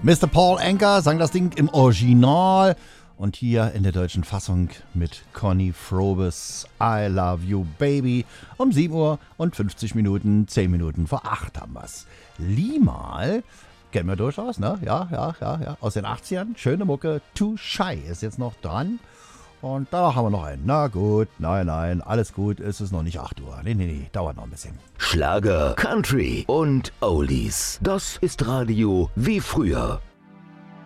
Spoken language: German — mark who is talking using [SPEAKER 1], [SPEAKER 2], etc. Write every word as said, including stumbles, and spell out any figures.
[SPEAKER 1] Mister Paul Anka sang das Ding im Original und hier in der deutschen Fassung mit Conny Frobes I Love You Baby um sieben Uhr und fünfzig Minuten, zehn Minuten vor acht haben wir's. Limal, kennen wir durchaus, ne? Ja, ja, ja, ja, aus den achtzigern, schöne Mucke, Too Shy ist jetzt noch dran. Und danach haben wir noch einen. Na gut, nein, nein, alles gut, es ist noch nicht acht Uhr. Nee, nee, nee, dauert noch ein bisschen.
[SPEAKER 2] Schlager, Country und Oldies. Das ist Radio wie früher.